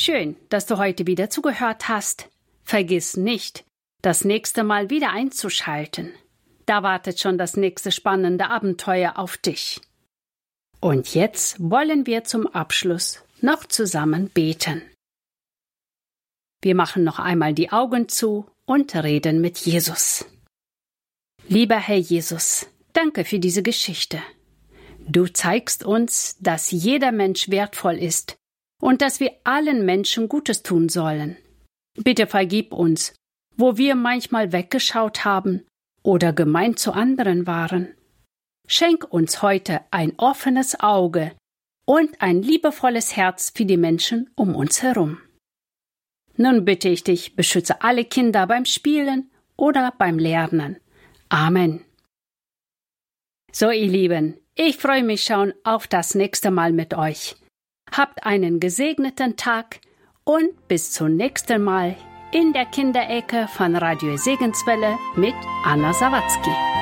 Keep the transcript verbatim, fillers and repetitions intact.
schön, dass du heute wieder zugehört hast. Vergiss nicht, das nächste Mal wieder einzuschalten. Da wartet schon das nächste spannende Abenteuer auf dich. Und jetzt wollen wir zum Abschluss noch zusammen beten. Wir machen noch einmal die Augen zu und reden mit Jesus. Lieber Herr Jesus, danke für diese Geschichte. Du zeigst uns, dass jeder Mensch wertvoll ist und dass wir allen Menschen Gutes tun sollen. Bitte vergib uns, wo wir manchmal weggeschaut haben oder gemein zu anderen waren. Schenk uns heute ein offenes Auge und ein liebevolles Herz für die Menschen um uns herum. Nun bitte ich dich, beschütze alle Kinder beim Spielen oder beim Lernen. Amen. So, ihr Lieben, ich freue mich schon auf das nächste Mal mit euch. Habt einen gesegneten Tag und bis zum nächsten Mal in der Kinderecke von Radio Segenswelle mit Anna Sawatzki.